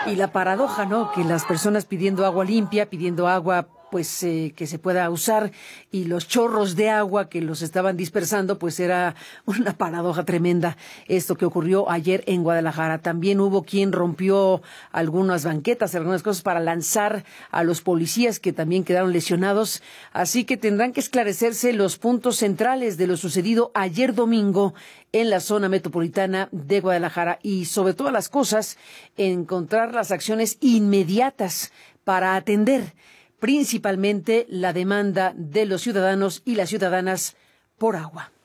Y la paradoja, ¿no? Que las personas pidiendo agua limpia, pidiendo agua pues que se pueda usar, y los chorros de agua que los estaban dispersando, pues era una paradoja tremenda esto que ocurrió ayer en Guadalajara. También hubo quien rompió algunas banquetas, algunas cosas para lanzar a los policías que también quedaron lesionados, así que tendrán que esclarecerse los puntos centrales de lo sucedido ayer domingo en la zona metropolitana de Guadalajara y, sobre todas las cosas, encontrar las acciones inmediatas para atender principalmente la demanda de los ciudadanos y las ciudadanas por agua.